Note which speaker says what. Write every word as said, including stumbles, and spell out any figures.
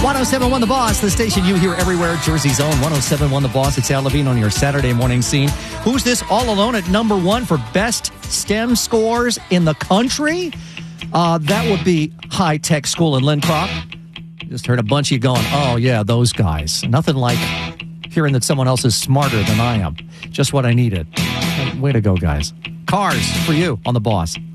Speaker 1: one oh seven point one The Boss, the station you hear everywhere, Jersey's own one oh seven point one The Boss. It's Al Levine on your Saturday morning scene. Who's this all alone at number one for best STEM scores in the country? Uh, that would be High Tech School in Lincroft. Just heard a bunch of you going, oh, yeah, those guys. Nothing like hearing that someone else is smarter than I am. Just what I needed. Way to go, guys. Cars for you on The Boss.